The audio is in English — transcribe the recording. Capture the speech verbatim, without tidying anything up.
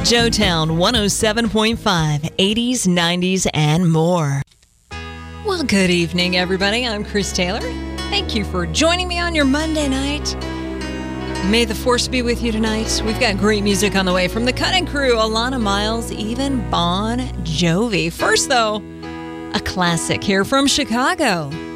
Joetown one oh seven point five, eighties, nineties, and more. Well, good evening, everybody. I'm Chris Taylor. Thank you for joining me on your Monday night. May the force be with you tonight. We've got great music on the way from the Cutting Crew, Alana Miles, even Bon Jovi. First, though, a classic here from Chicago.